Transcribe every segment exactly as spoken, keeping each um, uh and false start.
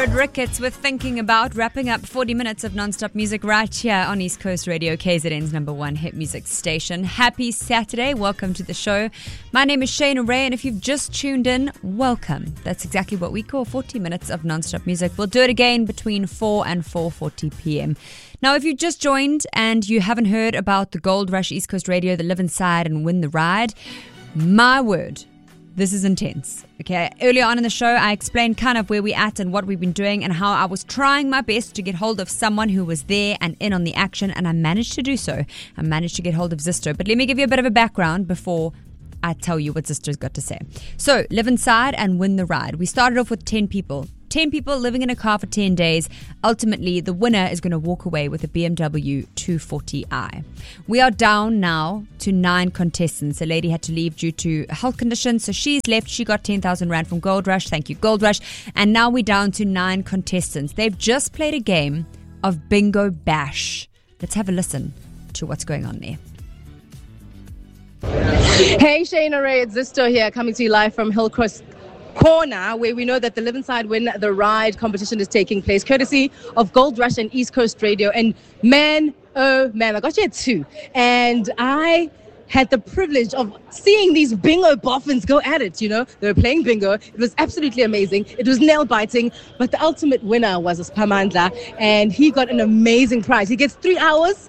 Jared Ricketts with Thinking About, wrapping up forty minutes of non-stop music right here on East Coast Radio, K Z N's number one hit music station. Happy Saturday. Welcome to the show. My name is Shayna Ray, and if you've just tuned in, welcome. That's exactly what we call forty minutes of non-stop music. We'll do it again between four and four forty p.m. Now, if you've just joined and you haven't heard about the Gold Rush East Coast Radio, the Live Inside and Win the Ride, my word, this is intense. Okay, earlier on in the show, I explained kind of where we're at and what we've been doing and how I was trying my best to get hold of someone who was there and in on the action, and I managed to do so. I managed to get hold of Zisto. But let me give you a bit of a background before I tell you what Zisto's got to say. So, Live Inside and Win the Ride. We started off with ten people. ten people living in a car for ten days. Ultimately, the winner is going to walk away with a B M W two forty i. We are down now to nine contestants. A lady had to leave due to a health condition, so she's left. She got ten thousand rand from Gold Rush. Thank you, Gold Rush. And now we're down to nine contestants. They've just played a game of Bingo Bash. Let's have a listen to what's going on there. Hey, Shayna Ray, it's Zisto here, coming to you live from Hillcrest Corner, where we know that the Live Inside Win the Ride competition is taking place, courtesy of Gold Rush and East Coast Radio. And man, oh man, I got you at two. And I had the privilege of seeing these bingo boffins go at it, you know. They were playing bingo. It was absolutely amazing. It was nail-biting. But the ultimate winner was Spamandla, and he got an amazing prize. He gets three hours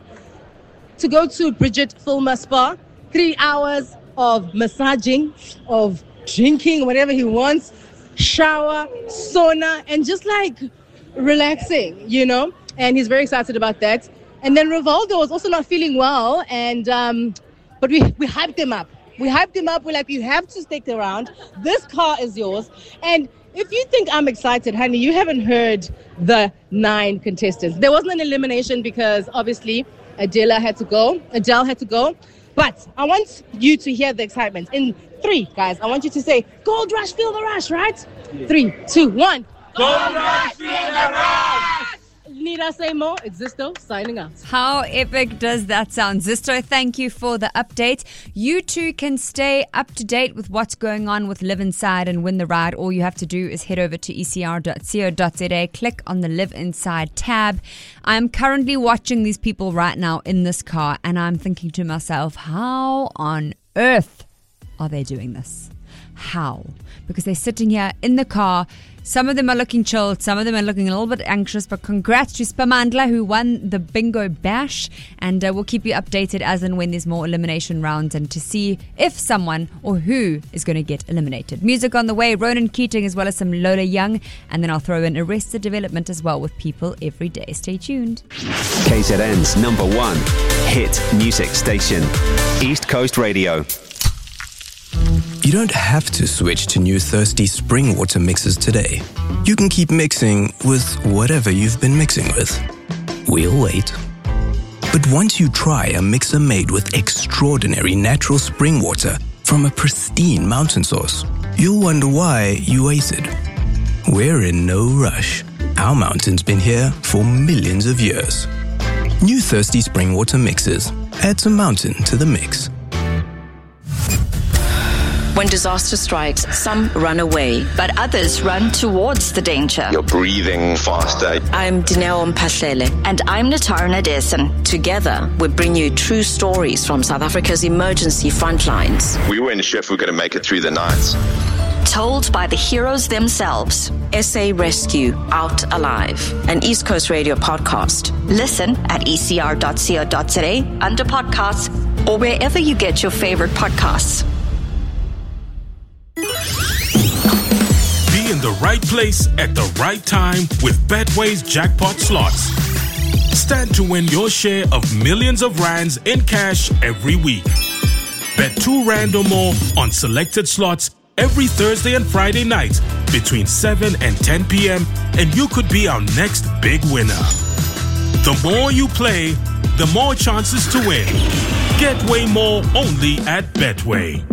to go to Bridget Fulmer Spa, three hours of massaging, of drinking, whatever he wants, shower, sauna, and just like relaxing, you know. And he's very excited about that. And then Rivaldo was also not feeling well, and um, but we, we hyped him up. We hyped him up. We're like, you have to stick around. This car is yours. And if you think I'm excited, honey, you haven't heard the nine contestants. There wasn't an elimination because obviously Adela had to go. Adele had to go. But I want you to hear the excitement. In three, guys, I want you to say, Gold Rush, feel the rush, right? Yeah. Three, two, one. Gold Rush, feel the rush! Need I say more? It's Zisto signing out. How epic does that sound? Zisto, thank you for the update. You too can stay up to date with what's going on with Live Inside and Win the Ride. All you have to do is head over to e c r dot co dot z a, click on the Live Inside tab. I'm currently watching these people right now in this car, and I'm thinking to myself, how on earth are they doing this? How? Because they're sitting here in the car. Some of them are looking chilled, some of them are looking a little bit anxious, but congrats to Spamandla, who won the Bingo Bash, and uh, we'll keep you updated as and when there's more elimination rounds and to see if someone or who is going to get eliminated. Music on the way, Ronan Keating as well as some Lola Young, and then I'll throw in Arrested Development as well with People Every Day. Stay tuned. K Z N's number one hit music station, East Coast Radio. You don't have to switch to new Thirsty Spring Water mixes today. You can keep mixing with whatever you've been mixing with. We'll wait. But once you try a mixer made with extraordinary natural spring water from a pristine mountain source, you'll wonder why you waited. We're in no rush. Our mountain's been here for millions of years. New Thirsty Spring Water mixes. Add some mountain to the mix. When disaster strikes, some run away, but others run towards the danger. You're breathing faster. I'm Dineo Mphahlele. And I'm Natara Nadesan. Together, we bring you true stories from South Africa's emergency front lines. We weren't sure if we were going to make it through the night. Told by the heroes themselves. S A Rescue, Out Alive, an East Coast Radio podcast. Listen at e c r dot co dot z a, under podcasts, or wherever you get your favorite podcasts. Be in the right place at the right time with Betway's jackpot slots. Stand to win your share of millions of rands in cash every week. Bet two rand or more on selected slots every Thursday and Friday night between seven and ten p.m. and you could be our next big winner. The more you play, the more chances to win. Get way more only at Betway.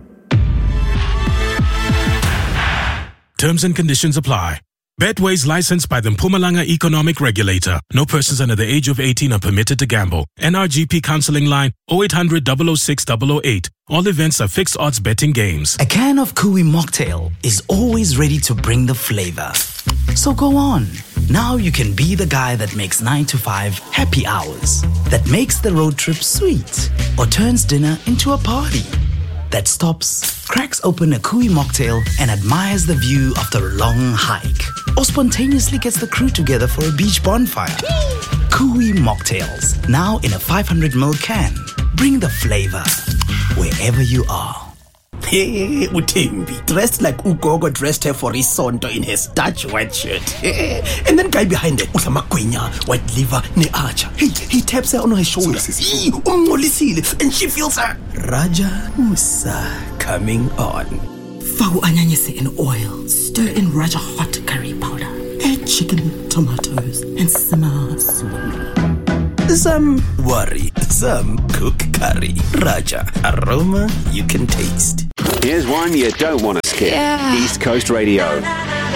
Terms and conditions apply. Betway is licensed by the Mpumalanga Economic Regulator. No persons under the age of eighteen are permitted to gamble. N R G P counseling line oh eight hundred, double oh six, double oh eight. All events are fixed odds betting games. A can of Kui mocktail is always ready to bring the flavor. So go on. Now you can be the guy that makes nine to five happy hours, that makes the road trip sweet, or turns dinner into a party, that stops, cracks open a Kui mocktail and admires the view after a long hike, or spontaneously gets the crew together for a beach bonfire. Kui mocktails, now in a five hundred milliliter can. Bring the flavor wherever you are. Hey, Utembi, dressed like Ugogo dressed her for Isonto in her starch white shirt. And then guy behind her, Usamagwenya, white liver, ne archer. Hey, he taps her on her shoulder. And she feels her. Raja Musa coming on. Fagu anyanyese in oil, stir in Raja hot curry powder, add chicken, tomatoes, and simmer slowly. Some worry, some cook curry. Raja, aroma you can taste. Here's one you don't want to skip. Yeah. East Coast Radio.